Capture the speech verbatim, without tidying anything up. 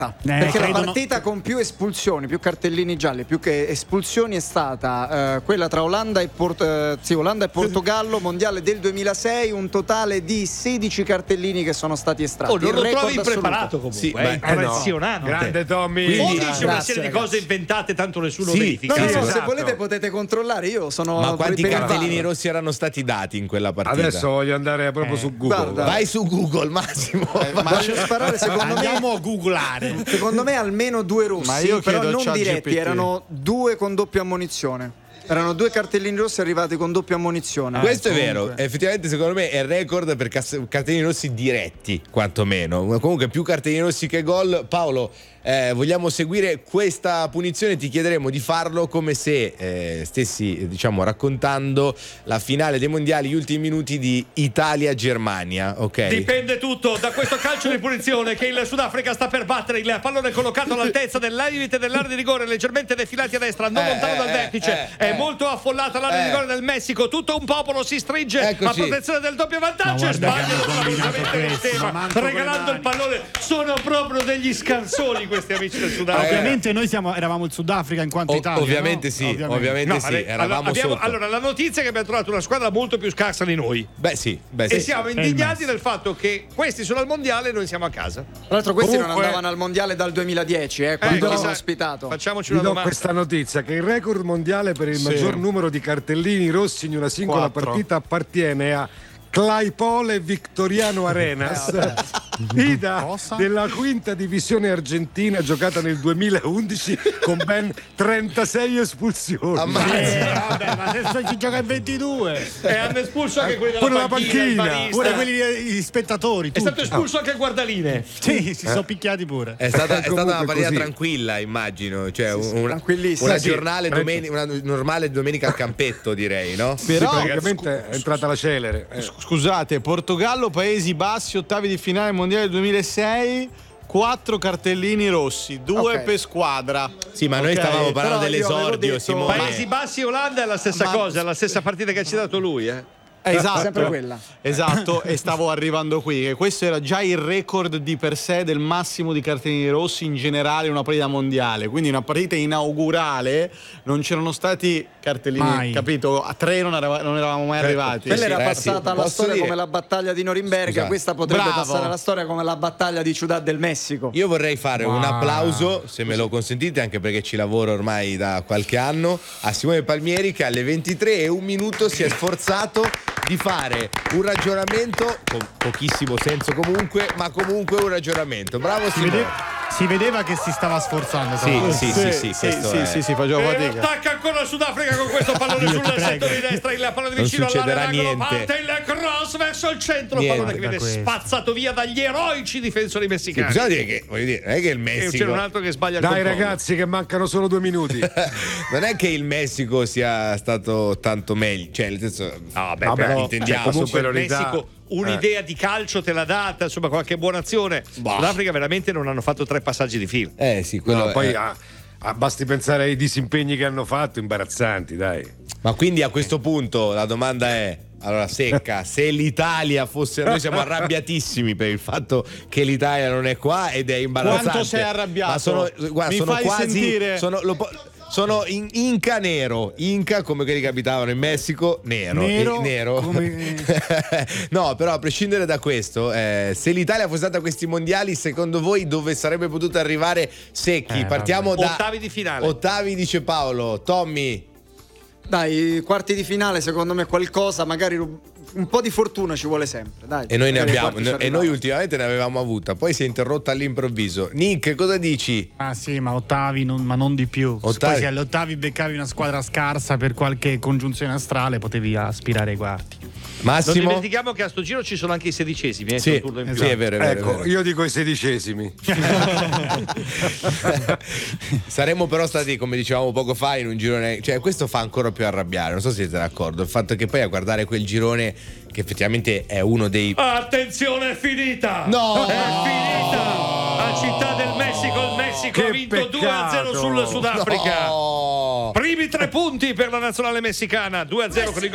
Perché la credo partita no. con più espulsioni, più cartellini gialli, più che espulsioni è stata eh, quella tra Olanda e, Port- eh, sì, Olanda e Portogallo, mondiale del duemilasei, un totale di sedici cartellini che sono stati estratti. Oh, non lo Il record trovi impreparato assoluto. comunque, Sì, è ma- eh no. impressionante. Grande Tommy. Quindi, Quindi- dice una Grazie, serie di ragazzi. cose inventate, tanto nessuno Sì. verifica. No, no, no, Esatto. se volete potete controllare, io sono Ma quanti per il cartellini V A R. rossi erano stati dati in quella partita? Adesso voglio andare proprio Eh, su Google. guarda. Vai su Google, Massimo. Voglio sparare, secondo me, Andiamo a googlare. secondo me almeno due rossi, Ma io però chiedo a non ChatGPT. diretti, erano due con doppia ammonizione. Erano due cartellini rossi arrivati con doppia ammonizione. Questo è Comunque. vero, effettivamente secondo me è il record per cas- cartellini rossi diretti, quantomeno. Comunque più cartellini rossi che gol. Paolo, eh, vogliamo seguire questa punizione, ti chiederemo di farlo come se eh, stessi, diciamo, raccontando la finale dei mondiali, gli ultimi minuti di Italia-Germania, ok? Dipende tutto da questo calcio di punizione che il Sudafrica sta per battere. Il pallone collocato all'altezza del limite dell'area di rigore, leggermente defilati a destra, non Eh, lontano eh, dal vertice. eh, È eh. molto affollata l'area Eh. di rigore del Messico. Tutto un popolo si stringe Eccoci. a protezione del doppio vantaggio. Ma E guarda che sbagliano hanno combinato assolutamente lo questo, ma schema, manco con le regalando il mani. pallone. Sono proprio degli scansoni questi amici del Sudafrica. Ovviamente noi siamo, eravamo il Sudafrica in quanto O- Italia. ovviamente no? sì, ovviamente, No, sì, vabbè, eravamo allora, abbiamo- sotto. allora, la notizia è che abbiamo trovato una squadra molto più scarsa di noi. Beh sì, beh sì. E siamo il indignati Messi. del fatto che questi sono al mondiale e noi siamo a casa. Tra l'altro questi non Comunque- andavano al mondiale dal duemiladieci, eh, Eh, quando chissà, l'hanno ospitato. Facciamoci Vi una do domanda. questa notizia che il record mondiale per il Sì. maggior numero di cartellini rossi in una singola Quattro. partita appartiene a Claypole Victoriano Arenas, Ida Cosa? della quinta divisione argentina giocata nel duemilaundici con ben trentasei espulsioni. Ammazza. Eh, vabbè, ma adesso ci gioca in ventidue. E hanno espulso anche quelli della Pure la panchina, il panchina. barista. Pure quelli gli spettatori. È stato tutti. espulso anche il guardaline. Sì, si sono picchiati pure. È stata, è stata Comunque una partita così. tranquilla, immagino. Cioè, un- una, tranquillissima. una Sì, giornale sì. domeni- una normale domenica al campetto, direi, no? Sì, Però praticamente è entrata la celere. Eh. scusate, Portogallo, Paesi Bassi, ottavi di finale mondiale duemilasei, quattro cartellini rossi, due Ok. per squadra. Sì, ma noi Ok, stavamo parlando però io avevo dell'esordio, detto- Simone. Paesi Bassi e Olanda è la stessa Ma- cosa, è la stessa partita che ha citato lui, eh. Esatto, Sempre quella. Esatto, e stavo arrivando qui. Che questo era già il record di per sé del massimo di cartellini rossi in generale in una partita mondiale. Quindi una partita inaugurale non c'erano stati cartellini, Mai. capito? A tre non, era- non eravamo mai arrivati. Quella era ragazzi, passata alla posso storia dire- come la battaglia di Norimberga, Scusa. questa potrebbe Bravo. passare alla storia come la battaglia di Ciudad del Messico. Io vorrei fare un Wow. applauso, se me lo consentite, anche perché ci lavoro ormai da qualche anno, a Simone Palmieri che alle ventitré e un minuto si è sforzato di fare un ragionamento con pochissimo senso comunque, ma comunque un ragionamento. Bravo Si, Simone. vede- si vedeva che si stava sforzando. tra Sì, l'altro. sì, sì, sì, sì, questo sì, è- sì, sì, facevo E fatica. attacca ancora il Sudafrica con questo pallone sul ti prego. settore di destra, il pallone Non vicino succederà all'area d'angolo, niente. parte il cross verso il centro, Niente. pallone che viene Guarda questo. spazzato via dagli eroici difensori Sì, messicani. bisogna dire che, voglio dire, non è che il E c'era un Messico altro che sbaglia il Dai controllo. ragazzi che mancano solo due minuti. non è che il Messico sia stato tanto meglio, cioè nel senso No, beh, Vabbè, però, intendiamo, cioè, comunque il superiorità. Messico un'idea di calcio te l'ha data, insomma qualche buona azione. Sudafrica veramente non hanno fatto tre passaggi di fila. eh sì, quello No, è- poi ah, ah, basti pensare ai disimpegni che hanno fatto, imbarazzanti, dai. Ma quindi a questo punto la domanda è, allora secca, se l'Italia fosse, noi siamo arrabbiatissimi per il fatto che l'Italia non è qua ed è imbarazzante. Quanto sei arrabbiato? Ma sono, guarda, Mi sono fai quasi sentire? sono, lo po- sono in, Inca nero, Inca come quelli che abitavano in Messico, nero, Nero, eh, nero. come- No, però a prescindere da questo, eh, se l'Italia fosse stata a questi mondiali, secondo voi dove sarebbe potuta arrivare Secchi? Eh, Partiamo da Ottavi di finale. ottavi, dice Paolo. Tommy. Dai, quarti di finale secondo me qualcosa, magari un po' di fortuna ci vuole sempre. Dai, E noi ne Magari ai abbiamo, quarti ci e noi arriviamo. ultimamente ne avevamo avuta, poi si è interrotta all'improvviso. Nick, cosa dici? Ah sì, ma ottavi, non- ma non di più. Ottavi. Poi se all'ottavi beccavi una squadra scarsa per qualche congiunzione astrale, potevi aspirare ai quarti. Non Massimo? dimentichiamo che a sto giro ci sono anche i sedicesimi, eh, Sì, c'è un turno in più. sì, è vero, è vero, è Ecco, vero. io dico i sedicesimi. Saremmo però stati, come dicevamo poco fa, in un girone, cioè questo fa ancora più arrabbiare, non so se siete d'accordo, il fatto che poi a guardare quel girone che effettivamente è uno dei... Attenzione, è finita! No! È finita! A Città del Messico, il Messico Che ha vinto due a zero peccato! sul Sudafrica. No! Primi tre punti per la nazionale messicana, due a zero con i